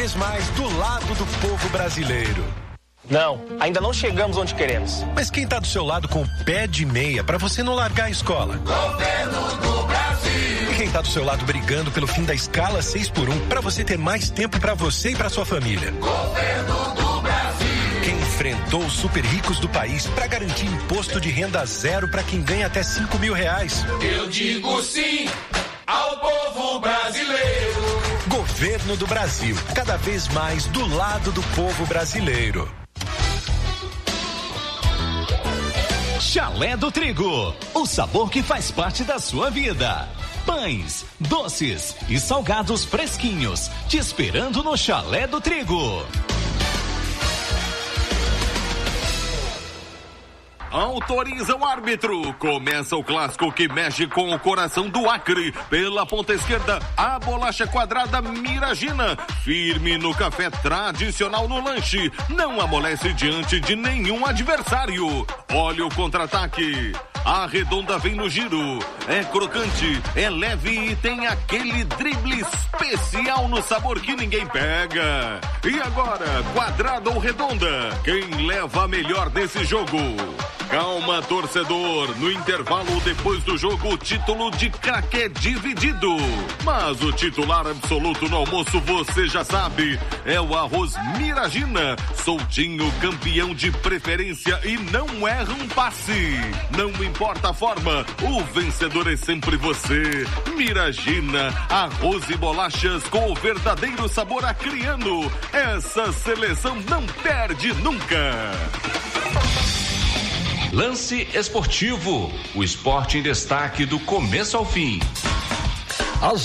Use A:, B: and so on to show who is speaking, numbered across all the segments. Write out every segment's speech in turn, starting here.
A: vez mais do lado do povo brasileiro.
B: Não, ainda não chegamos onde queremos.
A: Mas quem tá do seu lado com o pé de meia pra você não largar a escola?
C: Governo do Brasil.
A: E quem tá do seu lado brigando pelo fim da escala 6x1 pra você ter mais tempo pra você e pra sua família?
C: Governo do Brasil.
A: Quem enfrentou os super ricos do país pra garantir imposto de renda zero pra quem ganha até R$5.000?
C: Eu digo sim ao povo brasileiro.
A: Governo do Brasil, cada vez mais do lado do povo brasileiro.
D: Chalé do Trigo, o sabor que faz parte da sua vida. Pães, doces e salgados fresquinhos, te esperando no Chalé do Trigo.
E: Autoriza o árbitro. Começa o clássico que mexe com o coração do Acre. Pela ponta esquerda, a bolacha quadrada Miragina. Firme no café tradicional no lanche. Não amolece diante de nenhum adversário. Olha o contra-ataque. A redonda vem no giro. É crocante, é leve e tem aquele drible especial no sabor que ninguém pega. E agora, quadrada ou redonda? Quem leva a melhor nesse jogo? Calma, torcedor. No intervalo depois do jogo, o título de craque é dividido. Mas o titular absoluto no almoço, você já sabe, é o arroz Miragina. Soltinho, campeão de preferência e não erra um passe. Não importa a forma, o vencedor é sempre você. Miragina, arroz e bolachas com o verdadeiro sabor acriano. Essa seleção não perde nunca.
D: Lance esportivo, o esporte em destaque do começo ao fim.
F: Às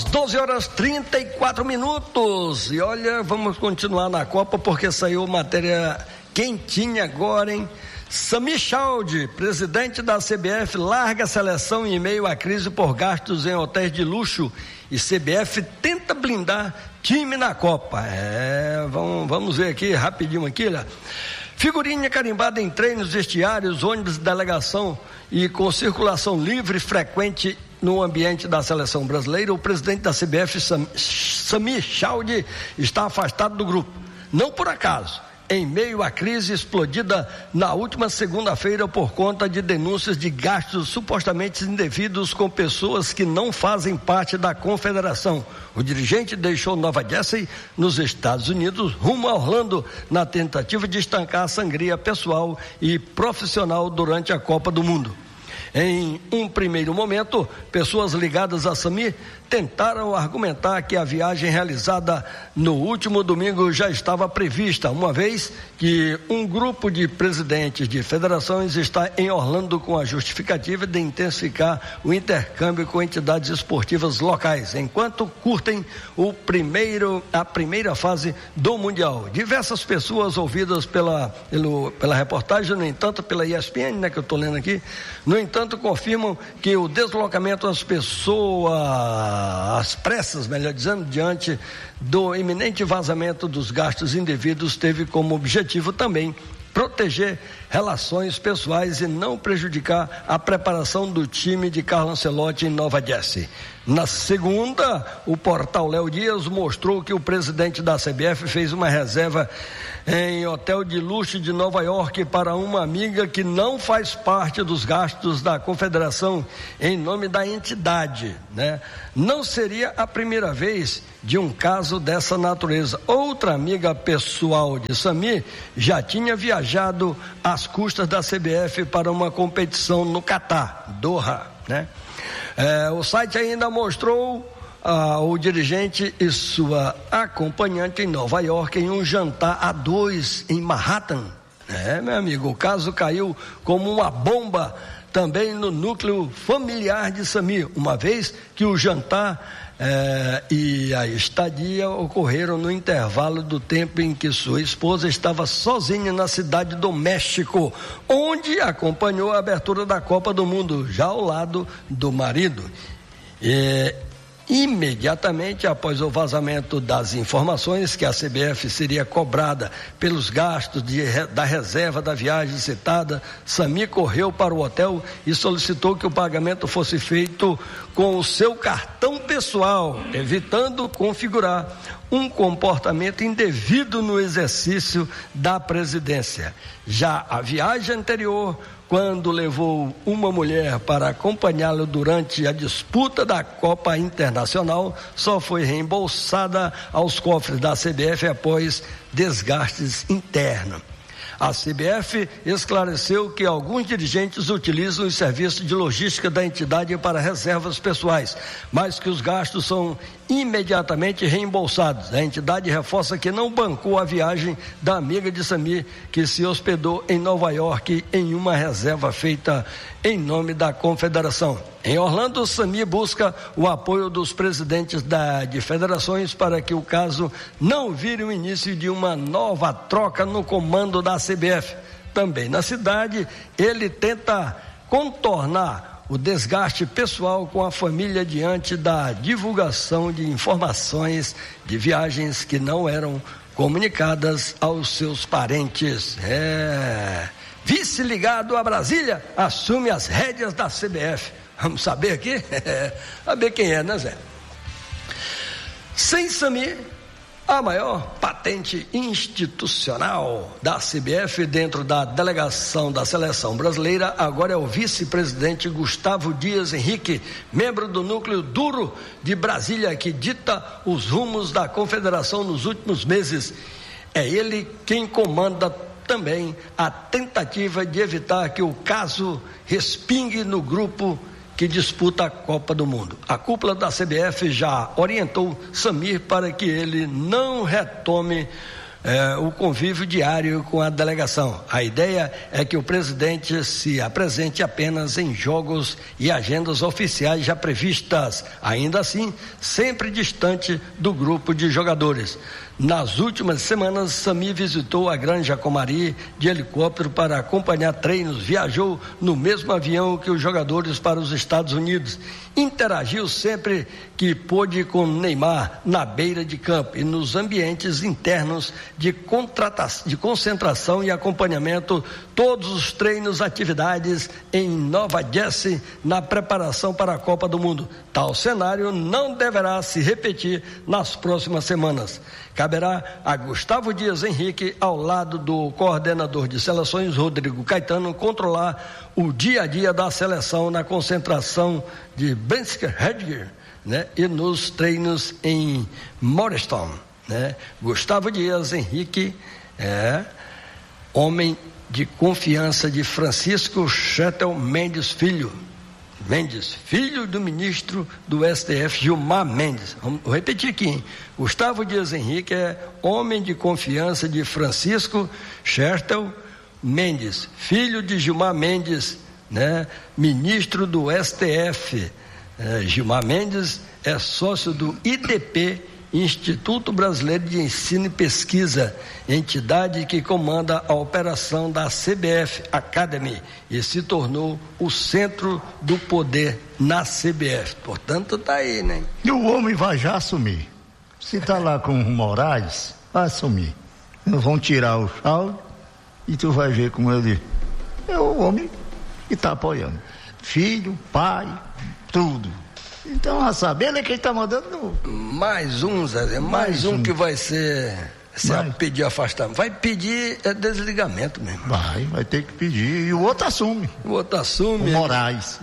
F: 12h34. E olha, vamos continuar na Copa porque saiu matéria quentinha agora, hein? Sami Chaldi, presidente da CBF, larga a seleção em meio à crise por gastos em hotéis de luxo e CBF tenta blindar time na Copa. Vamos ver aqui rapidinho aqui, né? Figurinha carimbada em treinos, vestiários, ônibus de delegação e com circulação livre e frequente no ambiente da seleção brasileira. O presidente da CBF, Sami Chaldi, está afastado do grupo. Não por acaso, em meio à crise explodida na última segunda-feira por conta de denúncias de gastos supostamente indevidos com pessoas que não fazem parte da confederação. O dirigente deixou Nova Jersey, nos Estados Unidos, rumo a Orlando, na tentativa de estancar a sangria pessoal e profissional durante a Copa do Mundo. Em um primeiro momento, pessoas ligadas a Sami tentaram argumentar que a viagem realizada no último domingo já estava prevista, uma vez que um grupo de presidentes de federações está em Orlando com a justificativa de intensificar o intercâmbio com entidades esportivas locais, enquanto curtem a primeira fase do Mundial. Diversas pessoas ouvidas pela reportagem, no entanto, pela ESPN, né, que eu estou lendo aqui, no entanto, confirmam que o deslocamento às pressas, melhor dizendo, diante do iminente vazamento dos gastos indevidos, teve como objetivo também proteger relações pessoais e não prejudicar a preparação do time de Carlo Ancelotti em Nova Jersey. Na segunda, o portal Léo Dias mostrou que o presidente da CBF fez uma reserva em hotel de luxo de Nova York para uma amiga que não faz parte dos gastos da confederação em nome da entidade, né? Não seria a primeira vez de um caso dessa natureza. Outra amiga pessoal de Sami já tinha viajado às custas da CBF para uma competição no Catar, Doha, né? O site ainda mostrou o dirigente e sua acompanhante em Nova York em um jantar a dois em Manhattan. Meu amigo, o caso caiu como uma bomba também no núcleo familiar de Sami, uma vez que o jantar e a estadia ocorreram no intervalo do tempo em que sua esposa estava sozinha na cidade do México, onde acompanhou a abertura da Copa do Mundo, já ao lado do marido. Imediatamente após o vazamento das informações que a CBF seria cobrada pelos gastos da reserva da viagem citada, Sami correu para o hotel e solicitou que o pagamento fosse feito com o seu cartão pessoal, evitando configurar um comportamento indevido no exercício da presidência. Já a viagem anterior, quando levou uma mulher para acompanhá-lo durante a disputa da Copa Internacional, só foi reembolsada aos cofres da CBF após desgastes internos. A CBF esclareceu que alguns dirigentes utilizam os serviços de logística da entidade para reservas pessoais, mas que os gastos são imediatamente reembolsados. A entidade reforça que não bancou a viagem da amiga de Samir, que se hospedou em Nova York em uma reserva feita em nome da Confederação. Em Orlando, Samir busca o apoio dos presidentes de federações para que o caso não vire o início de uma nova troca no comando da CBF. Também na cidade, ele tenta contornar o desgaste pessoal com a família diante da divulgação de informações de viagens que não eram comunicadas aos seus parentes. Vice ligado a Brasília assume as rédeas da CBF. Vamos saber aqui? Saber quem é, né, Zé? Sem Samir, a maior patente institucional da CBF dentro da delegação da seleção brasileira agora é o vice-presidente Gustavo Dias Henrique, membro do núcleo duro de Brasília, que dita os rumos da confederação nos últimos meses. É ele quem comanda também a tentativa de evitar que o caso respingue no grupo que disputa a Copa do Mundo. A cúpula da CBF já orientou Samir para que ele não retome o convívio diário com a delegação. A ideia é que o presidente se apresente apenas em jogos e agendas oficiais já previstas, ainda assim, sempre distante do grupo de jogadores. Nas últimas semanas, Samir visitou a Granja Comari de helicóptero para acompanhar treinos, viajou no mesmo avião que os jogadores para os Estados Unidos, interagiu sempre que pôde com Neymar na beira de campo e nos ambientes internos de concentração e acompanhamento, todos os treinos, atividades em Nova Jersey na preparação para a Copa do Mundo. Tal cenário não deverá se repetir nas próximas semanas. Caberá a Gustavo Dias Henrique, ao lado do coordenador de seleções, Rodrigo Caetano, controlar o dia a dia da seleção na concentração de Brensker-Hedger, né? E nos treinos em Morristown, né? Gustavo Dias Henrique é homem de confiança de Francisco Chettel Mendes Filho. Mendes, filho do ministro do STF, Gilmar Mendes. Vou repetir aqui, hein? Gustavo Dias Henrique é homem de confiança de Francisco Chettel Mendes, filho de Gilmar Mendes, né? Ministro do STF. Gilmar Mendes é sócio do IDP, Instituto Brasileiro de Ensino e Pesquisa, entidade que comanda a operação da CBF Academy e se tornou o centro do poder na CBF. Portanto, tá aí, né?
G: E o homem vai já assumir. Se tá lá com o Moraes, vai assumir. Eles vão tirar o chau e tu vai ver como ele é o homem que tá apoiando. Filho, pai, tudo. Então, a saber, ele é quem está mandando. Mais um, Zé, mais um que vai pedir afastamento. Vai pedir desligamento mesmo.
F: Vai
G: ter que pedir. E o outro assume.
F: O
G: Moraes.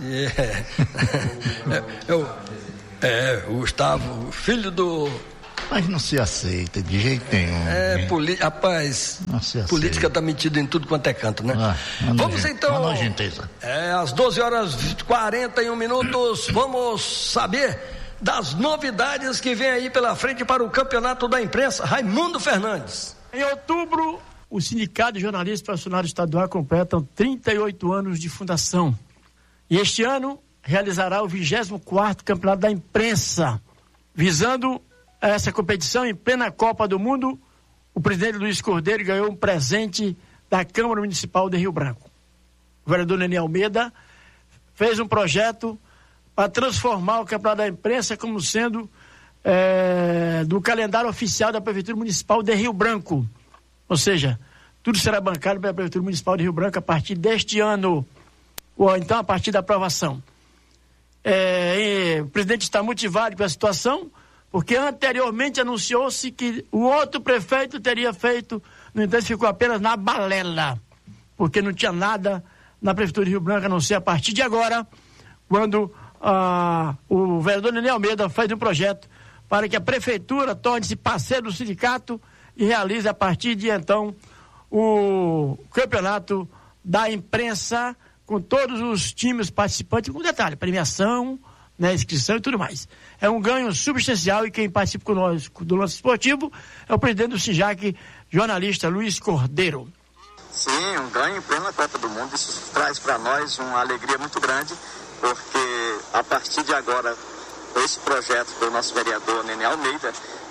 F: O Gustavo, filho do...
G: Mas não se aceita de jeito nenhum.
F: Rapaz, política está metida em tudo quanto é canto, né? Vamos então. Às 12h41, vamos saber das novidades que vem aí pela frente para o Campeonato da Imprensa. Raimundo Fernandes.
H: Em outubro, o Sindicato de Jornalistas Profissionais Estadual completam 38 anos de fundação. E este ano realizará o 24º Campeonato da Imprensa, visando essa competição em plena Copa do Mundo. O presidente Luiz Cordeiro ganhou um presente da Câmara Municipal de Rio Branco. O vereador Nenê Almeida fez um projeto para transformar o Campeonato da Imprensa como sendo do calendário oficial da Prefeitura Municipal de Rio Branco. Ou seja, tudo será bancado pela Prefeitura Municipal de Rio Branco a partir deste ano, ou então a partir da aprovação. O presidente está motivado com a situação, porque anteriormente anunciou-se que o outro prefeito teria feito, no entanto ficou apenas na balela, porque não tinha nada na Prefeitura de Rio Branco, a não ser a partir de agora, quando o vereador Nenê Almeida faz um projeto para que a Prefeitura torne-se parceiro do sindicato e realize a partir de então o campeonato da imprensa com todos os times participantes, com detalhe, premiação, né, inscrição e tudo mais. É um ganho substancial e quem participa conosco do lance esportivo é o presidente do SINJAC, jornalista Luiz Cordeiro.
I: Sim, um ganho em plena Copa do Mundo. Isso traz para nós uma alegria muito grande, porque a partir de agora, esse projeto do nosso vereador Nenê Almeida,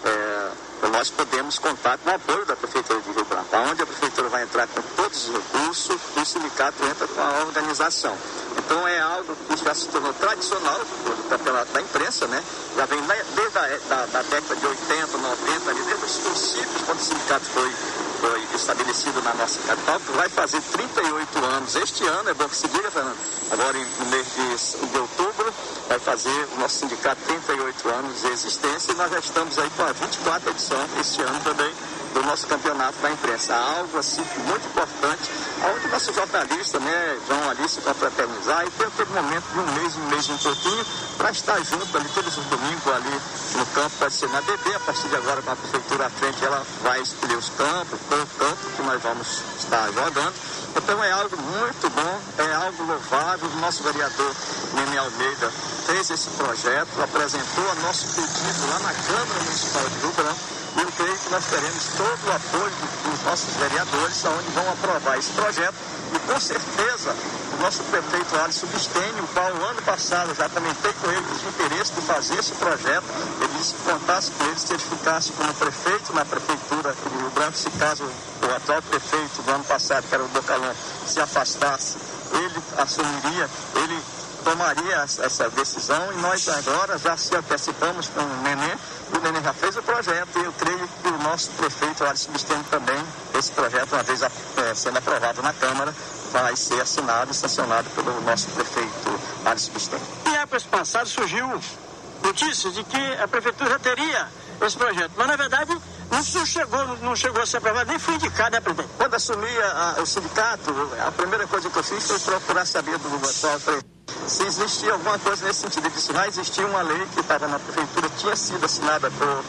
I: nós podemos contar com o apoio da Prefeitura de Rio Branco, onde a Prefeitura vai entrar com todos os recursos e o sindicato entra com a organização. Então é algo que já se tornou tradicional do campeonato da imprensa, né? Já vem desde a década de 80, 90, ali, desde os princípios, quando o sindicato foi estabelecido na nossa capital, que vai fazer 38 anos este ano, é bom que se diga, Fernando, agora no mês de outubro, vai fazer o nosso sindicato 38 anos de existência e nós já estamos aí com a 24ª edição este ano também do nosso campeonato da imprensa. Algo assim muito importante, onde nossos jornalistas, né, vão ali se confraternizar e ter aquele momento de um mês e um pouquinho, para estar junto ali todos os domingos ali no campo, pode ser na BB, a partir de agora com a Prefeitura à frente, ela vai escolher os campos, o campo que nós vamos estar jogando. Então é algo muito bom, é algo louvável. O nosso vereador Nenê Almeida fez esse projeto, apresentou a nosso pedido lá na Câmara Municipal de Rio Branco. E eu creio que nós teremos todo o apoio dos nossos vereadores, onde vão aprovar esse projeto. E com certeza, o nosso prefeito Alisson Bistênio, o qual ano passado já comentei com ele o interesse de fazer esse projeto, ele disse que contasse com ele se ele ficasse como prefeito na Prefeitura de Rio Branco, se caso o atual prefeito do ano passado, que era o Bocalão, se afastasse, ele assumiria, ele tomaria essa decisão e nós agora já se antecipamos com o Nenê. O Nenê já fez o projeto e eu creio que o nosso prefeito Alisson Bistênio também, esse projeto, uma vez sendo aprovado na Câmara, vai ser assinado e sancionado pelo nosso prefeito Alisson Bistênio.
H: Em épocas passadas surgiu notícias de que a Prefeitura já teria esse projeto, mas na verdade não chegou a ser aprovado, nem foi indicado, né, presidente?
I: Quando assumi o sindicato, a primeira coisa que eu fiz foi procurar saber do atual prefeito se existia alguma coisa nesse sentido. Ele disse, já existia uma lei que estava na Prefeitura, tinha sido assinada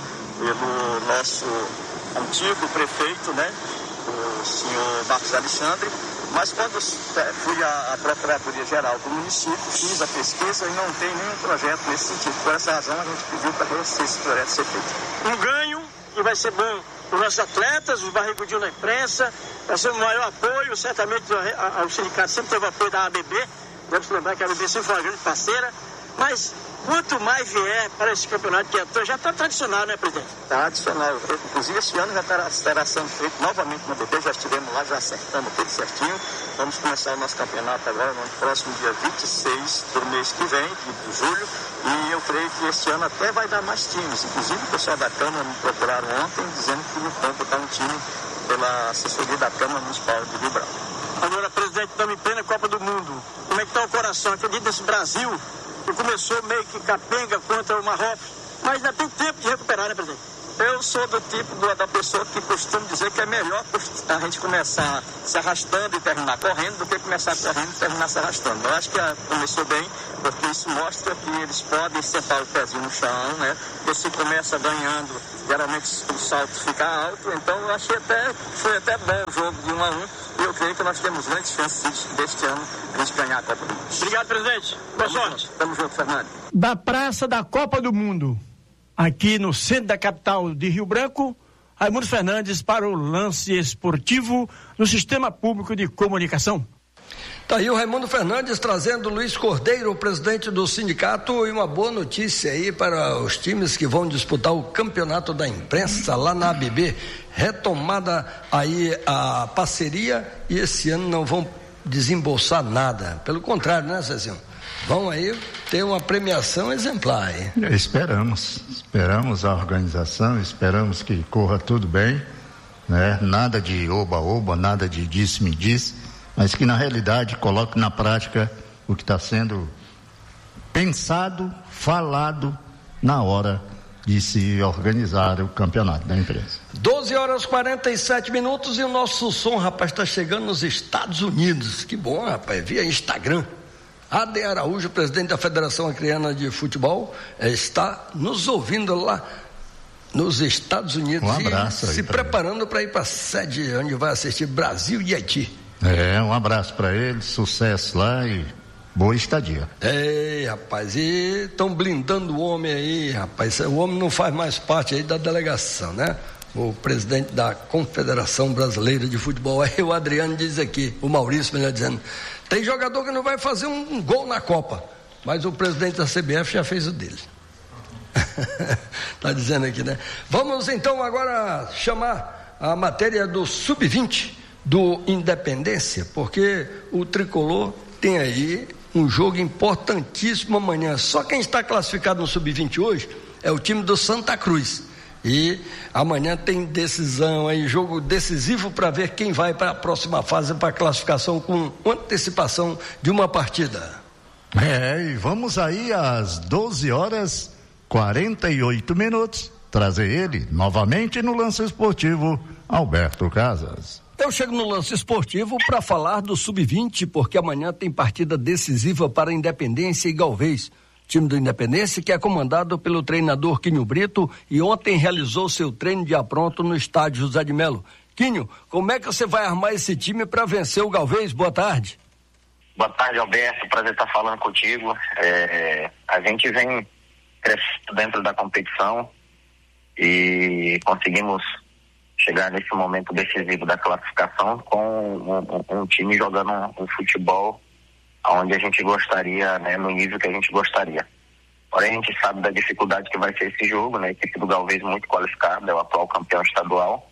I: pelo nosso antigo prefeito, né, o senhor Marcos Alexandre, mas quando fui à Procuradoria-Geral do município, fiz a pesquisa e não tem nenhum projeto nesse sentido. Por essa razão, a gente pediu para esse projeto ser feito.
H: Um ganho que vai ser bom para os nossos atletas, os barrigudinhos da imprensa, vai ser um maior apoio, certamente o sindicato sempre teve apoio da ABB, deve-se lembrar que a ABB sempre foi uma grande parceira, mas quanto mais vier para esse campeonato que já está tradicional, né, presidente?
I: Tradicional. Inclusive, esse ano já estará sendo feito novamente na ABB, já estivemos lá, já acertamos tudo certinho. Vamos começar o nosso campeonato agora no próximo dia 26 do mês que vem, de julho, e eu creio que este ano até vai dar mais times. Inclusive, o pessoal da Câmara me procuraram ontem, dizendo que vão botar um time pela assessoria da Câmara Municipal de Rio Branco.
H: Agora, presidente, estamos em plena Copa do Mundo. Como é que está o coração? Acredito nesse Brasil, que começou meio que capenga contra o Marrocos, mas ainda tem tempo de recuperar, né, presidente?
I: Eu sou do tipo da pessoa que costuma dizer que é melhor a gente começar se arrastando e terminar correndo do que começar correndo e terminar se arrastando. Eu acho que começou bem, porque isso mostra que eles podem sentar o pezinho no chão, né? Porque se começa ganhando, geralmente o salto fica alto, então eu achei foi até bom o jogo de 1-1, e eu creio que nós temos grandes chances deste ano a gente ganhar a Copa do Mundo.
H: Obrigado, presidente. Boa sorte.
I: Tamo junto, Fernando.
H: Da Praça da Copa do Mundo, aqui no centro da capital de Rio Branco, Raimundo Fernandes para o lance esportivo no Sistema Público de Comunicação.
F: Tá aí o Raimundo Fernandes trazendo o Luiz Cordeiro, o presidente do sindicato, e uma boa notícia aí para os times que vão disputar o campeonato da imprensa lá na ABB. Retomada aí a parceria e esse ano não vão desembolsar nada. Pelo contrário, né, Cezinho? Vão aí ter uma premiação exemplar aí.
G: Esperamos a organização, esperamos que corra tudo bem, né? Nada de oba-oba, nada de disse-me-disse, mas que na realidade coloque na prática o que está sendo pensado, falado na hora de se organizar o campeonato da empresa.
F: 12h47 e o nosso som, rapaz, está chegando nos Estados Unidos. Que bom, rapaz, via Instagram. Ade Araújo, presidente da Federação Acreana de Futebol, está nos ouvindo lá nos Estados Unidos.
G: Um abraço
F: e se preparando para ir para a sede onde vai assistir Brasil e Haiti. Um
G: abraço para ele, sucesso lá e boa estadia.
F: Ei, rapaz, e estão blindando o homem aí, rapaz. O homem não faz mais parte aí da delegação, né? O presidente da Confederação Brasileira de Futebol, aí o Adriano diz aqui, o Maurício melhor dizendo, tem jogador que não vai fazer um gol na Copa, mas o presidente da CBF já fez o dele. Tá dizendo aqui, né? Vamos então agora chamar a matéria do Sub-20 do Independência, porque o Tricolor tem aí um jogo importantíssimo amanhã. Só quem está classificado no Sub-20 hoje é o time do Santa Cruz. E amanhã tem decisão aí, jogo decisivo para ver quem vai para a próxima fase para a classificação com antecipação de uma partida.
G: E vamos aí às 12h48, trazer ele novamente no Lance Esportivo, Alberto Casas.
F: Eu chego no Lance Esportivo para falar do Sub-20, porque amanhã tem partida decisiva para Independência e Galvez. Time do Independência que é comandado pelo treinador Quinho Brito e ontem realizou seu treino de apronto no estádio José de Melo. Quinho, como é que você vai armar esse time para vencer o Galvez? Boa tarde.
J: Boa tarde, Alberto. Prazer estar falando contigo. A gente vem crescendo dentro da competição e conseguimos chegar nesse momento decisivo da classificação com um time jogando um futebol onde a gente gostaria, né, no nível que a gente gostaria. Porém, a gente sabe da dificuldade que vai ser esse jogo, né? A equipe do Galvez muito qualificada, é o atual campeão estadual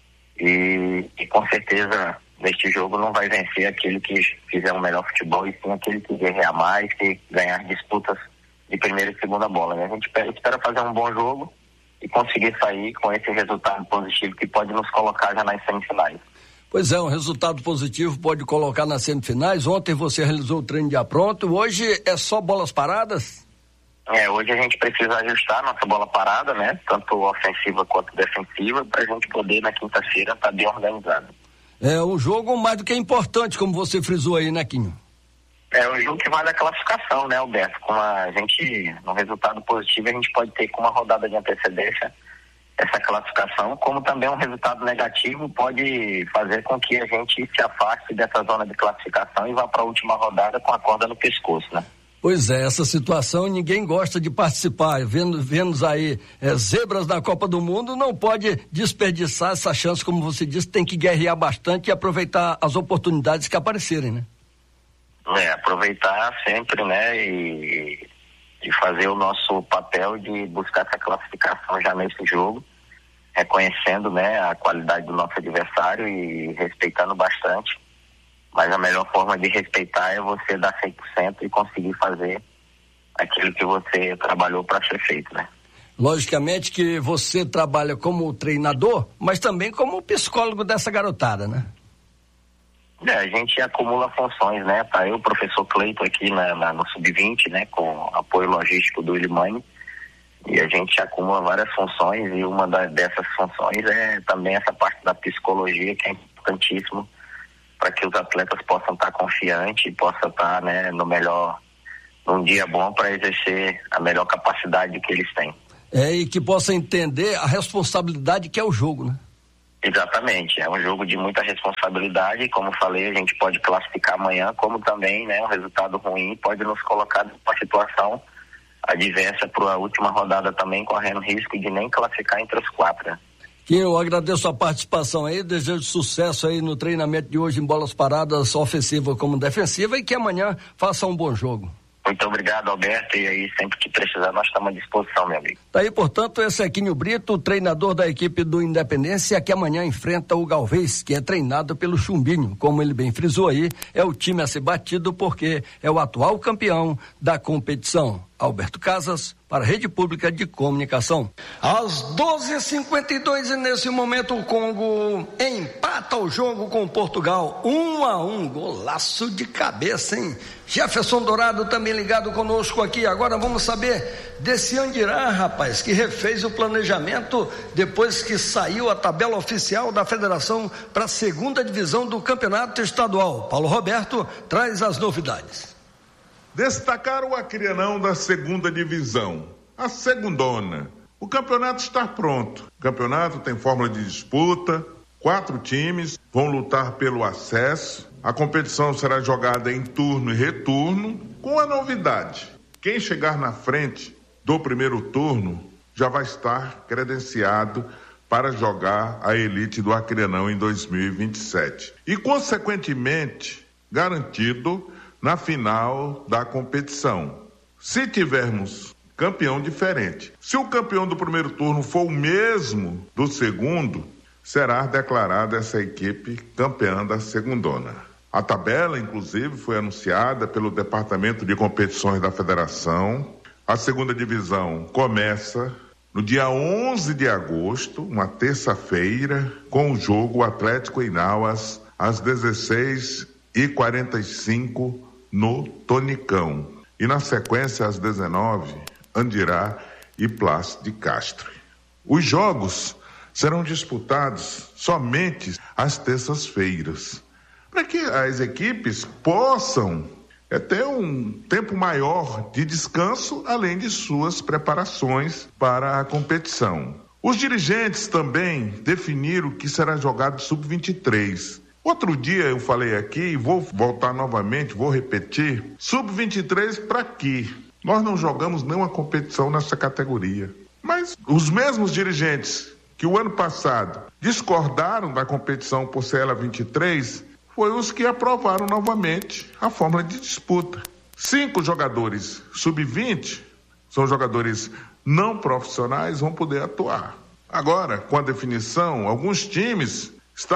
J: e com certeza neste jogo não vai vencer aquele que fizer o melhor futebol e sim aquele que guerrear mais, que ganhar disputas de primeira e segunda bola, né? A gente espera fazer um bom jogo e conseguir sair com esse resultado positivo que pode nos colocar já nas semifinais.
F: Pois é, um resultado positivo pode colocar nas semifinais. Ontem você realizou o treino de apronto, hoje é só bolas paradas?
J: Hoje a gente precisa ajustar nossa bola parada, né? Tanto ofensiva quanto defensiva, para a gente poder na quinta-feira estar bem organizado.
F: É um jogo mais do que importante, como você frisou aí, né, Quinho?
J: É um jogo que vale a classificação, né, Alberto? Com a gente, no resultado positivo, a gente pode ter com uma rodada de antecedência essa classificação, como também um resultado negativo pode fazer com que a gente se afaste dessa zona de classificação e vá para a última rodada com a corda no pescoço, né?
F: Pois é, essa situação ninguém gosta de participar, vendo aí zebras da Copa do Mundo, não pode desperdiçar essa chance, como você disse, tem que guerrear bastante e aproveitar as oportunidades que aparecerem, né?
J: Aproveitar sempre, né, e fazer o nosso papel de buscar essa classificação já nesse jogo, reconhecendo, né, a qualidade do nosso adversário e respeitando bastante, mas a melhor forma de respeitar é você dar 100% e conseguir fazer aquilo que você trabalhou para ser feito, né?
F: Logicamente que você trabalha como treinador, mas também como psicólogo dessa garotada, né?
J: A gente acumula funções, né? Tá eu, o professor Cleito aqui no Sub-20, né? Com apoio logístico do Ilimani, e a gente acumula várias funções e uma dessas funções é também essa parte da psicologia, que é importantíssimo para que os atletas possam estar confiantes e possam estar, né, num dia bom para exercer a melhor capacidade que eles têm.
F: E que possa entender a responsabilidade que é o jogo, né?
J: Exatamente, é um jogo de muita responsabilidade, como falei, a gente pode classificar amanhã, como também, né, um resultado ruim pode nos colocar numa situação adversa para a última rodada também, correndo risco de nem classificar entre os 4, né?
F: Eu agradeço a participação aí, desejo sucesso aí no treinamento de hoje em bolas paradas, ofensiva como defensiva, e que amanhã faça um bom jogo.
J: Muito obrigado, Alberto, e aí sempre que precisar nós estamos à disposição, meu amigo.
F: Daí, portanto, esse é Quinho Brito, treinador da equipe do Independência, que amanhã enfrenta o Galvez, que é treinado pelo Chumbinho. Como ele bem frisou aí, é o time a ser batido porque é o atual campeão da competição. Alberto Casas, para a Rede Pública de Comunicação. Às 12h52 e nesse momento o Congo empata o jogo com Portugal, 1-1, golaço de cabeça, hein? Jefferson Dourado também ligado conosco aqui. Agora vamos saber desse Andirá, rapaz, que refez o planejamento depois que saiu a tabela oficial da federação para a segunda divisão do campeonato estadual. Paulo Roberto traz as novidades.
K: Destacaram o Acreanão da segunda divisão, a segundona. O campeonato está pronto. O campeonato tem fórmula de disputa, 4 times vão lutar pelo acesso. A competição será jogada em turno e retorno, com a novidade: quem chegar na frente do primeiro turno já vai estar credenciado para jogar a elite do Acreanão em 2027. E, consequentemente, garantido na final da competição. Se tivermos campeão diferente, se o campeão do primeiro turno for o mesmo do segundo, será declarada essa equipe campeã da segundona. A tabela, inclusive, foi anunciada pelo Departamento de Competições da Federação. A segunda divisão começa no dia 11 de agosto, uma terça-feira, com o jogo Atlético e Nauas às 16h45 no Tonicão. E na sequência, às 19h, Andirá e Plácido de Castro. Os jogos serão disputados somente às terças-feiras, para que as equipes possam ter um tempo maior de descanso, além de suas preparações para a competição. Os dirigentes também definiram que será jogado sub-23. Outro dia eu falei aqui, e vou voltar novamente, vou repetir, sub-23 para quê? Nós não jogamos nenhuma competição nessa categoria. Mas os mesmos dirigentes que o ano passado discordaram da competição por ser ela 23, foi os que aprovaram novamente a fórmula de disputa. 5 jogadores sub-20, são jogadores não profissionais, vão poder atuar. Agora, com a definição, alguns times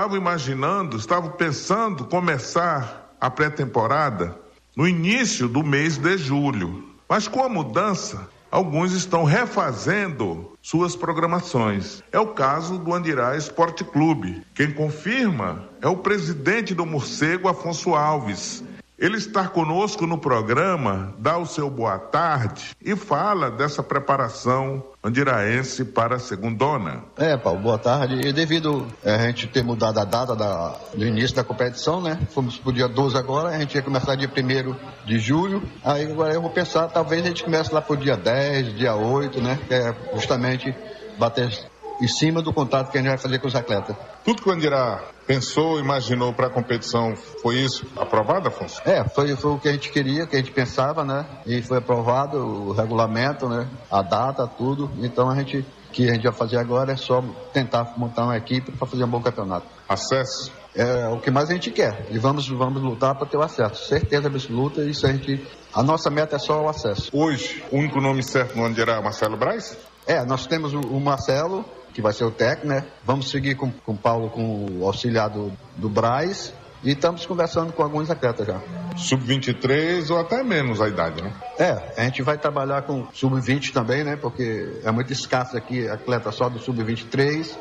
K: estavam pensando começar a pré-temporada no início do mês de julho. Mas com a mudança, alguns estão refazendo suas programações. É o caso do Andirá Esporte Clube. Quem confirma é o presidente do Morcego, Afonso Alves. Ele está conosco no programa, dá o seu boa tarde e fala dessa preparação andiraense para a segundona.
G: Paulo, boa tarde. E devido a gente ter mudado a data do início da competição, né? Fomos para o dia 12 agora, a gente ia começar dia 1º de julho. Aí agora eu vou pensar, talvez a gente comece lá para o dia 10, dia 8, né? Que é justamente bater em cima do contato que a gente vai fazer com os atletas.
K: Tudo que o Andirá pensou, imaginou para a competição, foi isso aprovado, Afonso?
G: Foi o que a gente queria, que a gente pensava, né? E foi aprovado o regulamento, né? A data, tudo. Então o que a gente vai fazer agora é só tentar montar uma equipe para fazer um bom campeonato.
K: Acesso?
G: É o que mais a gente quer. E vamos lutar para ter o acesso. Certeza absoluta, isso a nossa meta é só o acesso.
K: Hoje, o único nome certo no Andirá é Marcelo Braz?
G: Nós temos o Marcelo, que vai ser o técnico, né? Vamos seguir com o Paulo, com o auxiliar do Braz, e estamos conversando com alguns atletas já.
K: Sub-23 ou até menos a idade, né?
G: A gente vai trabalhar com sub-20 também, né? Porque é muito escasso aqui atleta só do sub-23,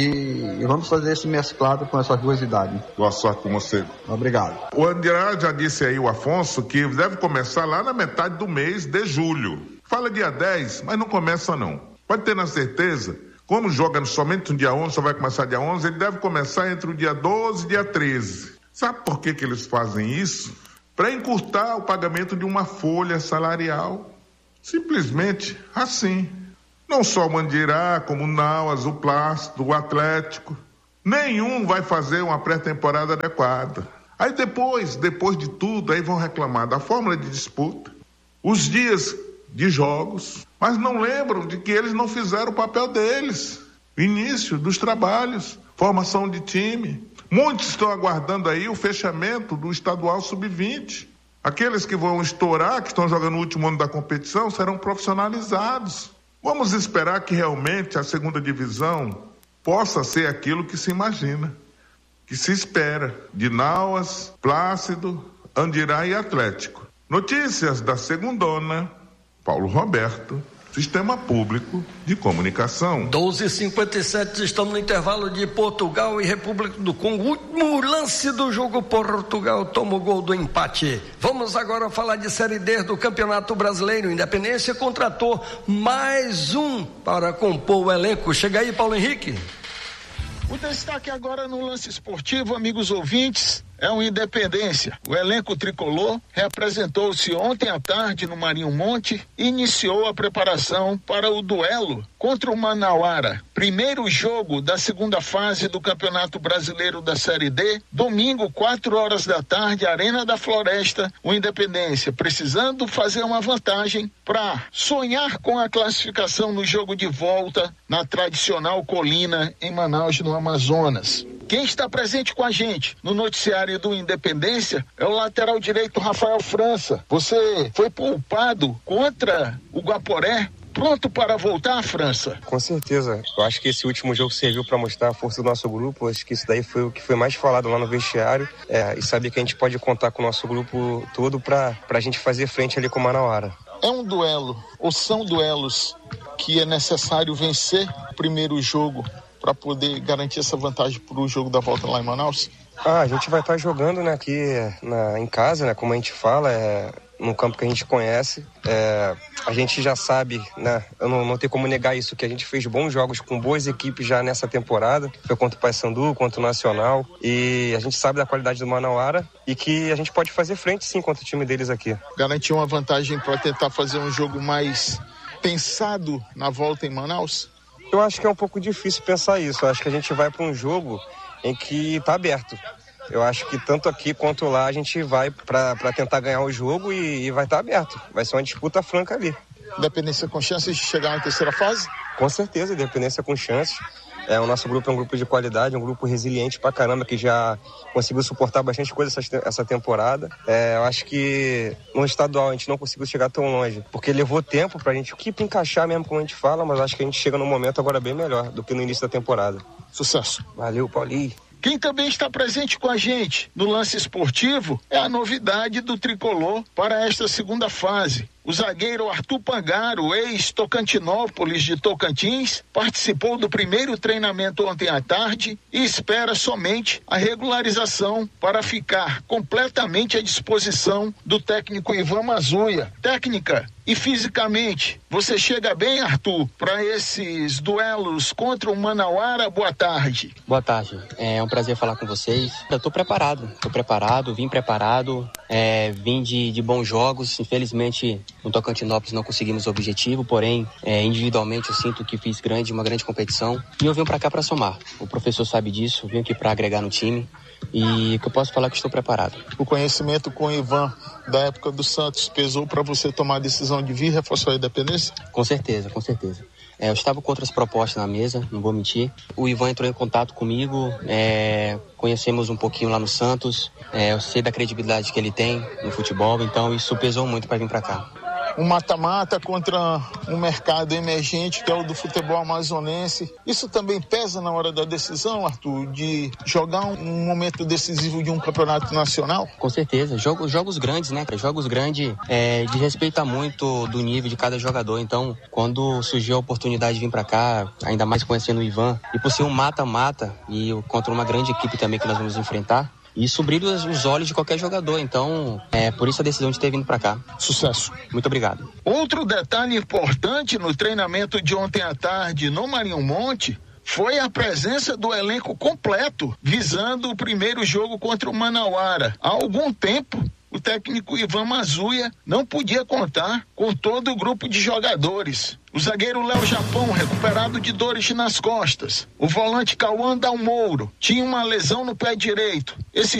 G: e vamos fazer esse mesclado com essas duas idades.
K: Boa sorte com você.
G: Obrigado.
K: O Andirá já disse aí, o Afonso, que deve começar lá na metade do mês de julho. Fala dia 10, mas não começa não. Pode ter na certeza, como joga somente no dia 11, só vai começar dia 11, ele deve começar entre o dia 12 e dia 13. Sabe por que eles fazem isso? Para encurtar o pagamento de uma folha salarial. Simplesmente assim. Não só o Andirá, como o Nauas, o Plácido, o Atlético. Nenhum vai fazer uma pré-temporada adequada. Aí depois de tudo, aí vão reclamar da fórmula de disputa, os dias de jogos, mas não lembram de que eles não fizeram o papel deles. Início dos trabalhos, formação de time. Muitos estão aguardando aí o fechamento do estadual sub-20. Aqueles que vão estourar, que estão jogando no último ano da competição, serão profissionalizados. Vamos esperar que realmente a segunda divisão possa ser aquilo que se imagina, que se espera, de Nauas, Plácido, Andirá e Atlético. Notícias da segundona, Paulo Roberto, Sistema Público de Comunicação.
F: 12h57, estamos no intervalo de Portugal e República do Congo. Último lance do jogo, Portugal toma o gol do empate. Vamos agora falar de Série D do Campeonato Brasileiro. Independência contratou mais um para compor o elenco. Chega aí, Paulo Henrique.
L: O destaque agora no lance esportivo, amigos ouvintes, é o Independência. O elenco tricolor reapresentou-se ontem à tarde no Marinho Monte e iniciou a preparação para o duelo contra o Manauara. Primeiro jogo da segunda fase do Campeonato Brasileiro da Série D, domingo, 4 da tarde, Arena da Floresta, o Independência precisando fazer uma vantagem para sonhar com a classificação no jogo de volta na tradicional Colina em Manaus, no Amazonas. Quem está presente com a gente no noticiário do Independência é o lateral direito Rafael França. Você foi poupado contra o Guaporé, pronto para voltar, França?
M: Com certeza. Eu acho que esse último jogo serviu para mostrar a força do nosso grupo. Acho que isso daí foi o que foi mais falado lá no vestiário. E saber que a gente pode contar com o nosso grupo todo para a gente fazer frente ali com o Manauara.
L: É um duelo, ou são duelos que é necessário vencer o primeiro jogo para poder garantir essa vantagem para o jogo da volta lá em Manaus?
M: A gente vai estar jogando, né, aqui em casa, né, como a gente fala, no campo que a gente conhece. A gente já sabe, né, eu não tenho como negar isso, que a gente fez bons jogos com boas equipes já nessa temporada. Foi contra o Paysandu, contra o Nacional, e a gente sabe da qualidade do Manauara e que a gente pode fazer frente sim contra o time deles aqui.
L: Garantir uma vantagem para tentar fazer um jogo mais pensado na volta em Manaus?
M: Eu acho que é um pouco difícil pensar isso. Eu acho que a gente vai para um jogo em que está aberto. Eu acho que tanto aqui quanto lá a gente vai para tentar ganhar o jogo e vai estar aberto. Vai ser uma disputa franca ali.
L: Independência com chances de chegar na terceira fase?
M: Com certeza, Independência com chances. O nosso grupo é um grupo de qualidade, um grupo resiliente pra caramba, que já conseguiu suportar bastante coisa essa temporada. Eu acho que no estadual a gente não conseguiu chegar tão longe, porque levou tempo pra gente equipe encaixar mesmo, como a gente fala, mas acho que a gente chega num momento agora bem melhor do que no início da temporada.
L: Sucesso.
M: Valeu, Paulinho.
L: Quem também está presente com a gente no lance esportivo é a novidade do tricolor para esta segunda fase. O zagueiro Arthur Pangaro, ex-Tocantinópolis de Tocantins, participou do primeiro treinamento ontem à tarde e espera somente a regularização para ficar completamente à disposição do técnico Ivan Mazuia. Técnica e fisicamente, você chega bem, Arthur, para esses duelos contra o Manauara? Boa tarde.
N: Boa tarde, é um prazer falar com vocês. Eu estou preparado, vim preparado, vim de bons jogos. Infelizmente no Tocantinópolis não conseguimos o objetivo, porém individualmente eu sinto que fiz uma grande competição e eu vim para cá para somar. O professor sabe disso, vim aqui para agregar no time e que eu posso falar que estou preparado.
L: O conhecimento com o Ivan da época do Santos pesou para você tomar a decisão de vir reforçar a Independência?
N: Com certeza. Eu estava com outras propostas na mesa, não vou mentir. O Ivan entrou em contato comigo, conhecemos um pouquinho lá no Santos, eu sei da credibilidade que ele tem no futebol, então isso pesou muito para vir para cá.
L: Um mata-mata contra um mercado emergente que é o do futebol amazonense. Isso também pesa na hora da decisão, Arthur, de jogar um momento decisivo de um campeonato nacional?
N: Com certeza, jogos grandes, né? Jogos grandes de respeitar muito do nível de cada jogador. Então, quando surgiu a oportunidade de vir pra cá, ainda mais conhecendo o Ivan, e por ser um mata-mata e contra uma grande equipe também que nós vamos enfrentar, isso brilha os olhos de qualquer jogador, então por isso a decisão de ter vindo para cá.
L: Sucesso.
N: Muito obrigado.
L: Outro detalhe importante no treinamento de ontem à tarde no Marinho Monte foi a presença do elenco completo, visando o primeiro jogo contra o Manauara. Há algum tempo, o técnico Ivan Mazuia não podia contar com todo o grupo de jogadores. O zagueiro Léo Japão, recuperado de dores nas costas. O volante Cauã Dalmouro tinha uma lesão no pé direito. Esses